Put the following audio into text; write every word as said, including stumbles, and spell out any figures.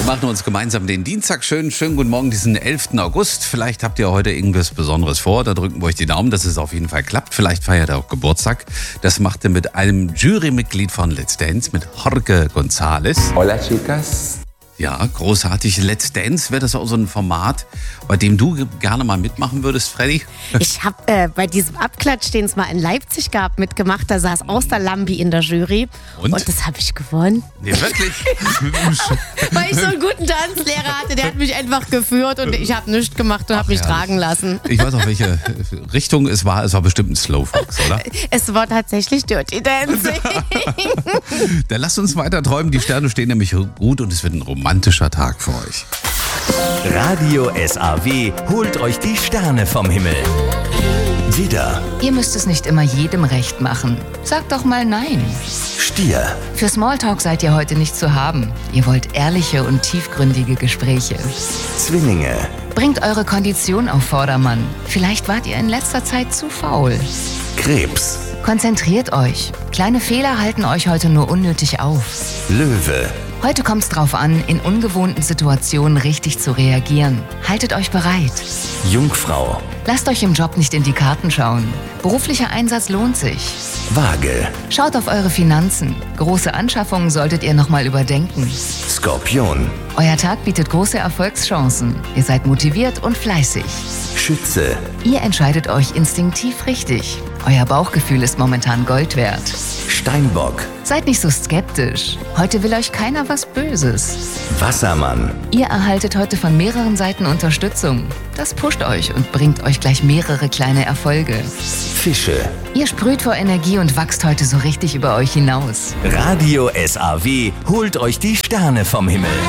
machen uns gemeinsam den Dienstag schön. Schönen guten Morgen, diesen elften August. Vielleicht habt ihr heute irgendwas Besonderes vor. Da drücken wir euch die Daumen, dass es auf jeden Fall klappt. Vielleicht feiert ihr auch Geburtstag. Das macht ihr mit einem Jurymitglied von Let's Dance, mit Jorge González. Hola, chicas. Ja, großartig. Let's Dance, wäre das auch so ein Format, bei dem du gerne mal mitmachen würdest, Freddy? Ich habe äh, bei diesem Abklatsch, den es mal in Leipzig gab, mitgemacht. Da saß Osterlambi in der Jury. Und? Und das habe ich gewonnen. Nee, wirklich? Weil ich so einen guten Tanzlehrer hatte. Der hat mich einfach geführt und ich habe nichts gemacht und habe mich herrlich. tragen lassen. Ich weiß auch, welche Richtung es war. Es war bestimmt ein Slowfox, oder? Es war tatsächlich Dirty Dancing. Dann lasst uns weiter träumen. Die Sterne stehen nämlich gut und es wird ein romantischer Tag für euch. Radio S A W holt euch die Sterne vom Himmel. Widder, Ihr müsst es nicht immer jedem recht machen. Sagt doch mal nein. Stier, Für Smalltalk seid ihr heute nicht zu haben. Ihr wollt ehrliche und tiefgründige Gespräche. Zwillinge, Bringt eure Kondition auf Vordermann. Vielleicht wart ihr in letzter Zeit zu faul. Krebs, Konzentriert euch. Kleine Fehler halten euch heute nur unnötig auf. Löwe, Heute kommt es drauf an, in ungewohnten Situationen richtig zu reagieren. Haltet euch bereit. Jungfrau, Lasst euch im Job nicht in die Karten schauen. Beruflicher Einsatz lohnt sich. Waage, Schaut auf eure Finanzen. Große Anschaffungen solltet ihr nochmal überdenken. Skorpion, Euer Tag bietet große Erfolgschancen. Ihr seid motiviert und fleißig. Schütze, Ihr entscheidet euch instinktiv richtig. Euer Bauchgefühl ist momentan Gold wert. Steinbock, Seid nicht so skeptisch. Heute will euch keiner was Böses. Wassermann, Ihr erhaltet heute von mehreren Seiten Unterstützung. Das pusht euch und bringt euch gleich mehrere kleine Erfolge. Fische. Ihr sprüht vor Energie und wachst heute so richtig über euch hinaus. Radio S A W holt euch die Sterne vom Himmel.